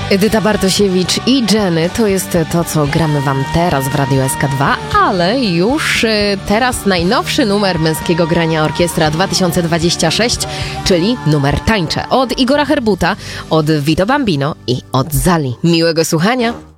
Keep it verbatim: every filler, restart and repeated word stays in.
Edyta Bartosiewicz i Jenny to jest to, co gramy wam teraz w Radiu S K dwa, ale już y, teraz najnowszy numer Męskiego Grania Orkiestra dwa tysiące dwadzieścia sześć, czyli numer Tańczę od Igora Herbuta, od Vito Bambino i od Zali. Miłego słuchania!